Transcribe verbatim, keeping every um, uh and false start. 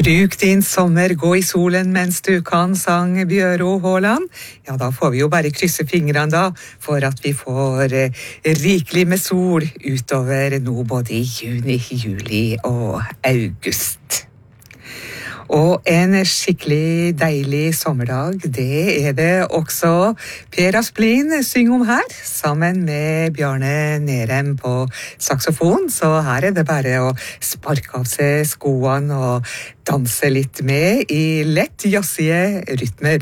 Bruk din sommer, gå i solen mens du kan, sang Bjøro Haaland. Ja, da får vi jo bare krysse fingrene da, for at vi får eh, rikelig med sol utover nå både i juni, juli og august. Og en skikkelig deilig sommerdag, det er det også Per Asplin synger om her, sammen med Bjarne Nerem på saxofon. Så her er det bare å sparke av seg skoene og danse litt med i lett jazzige rytmer.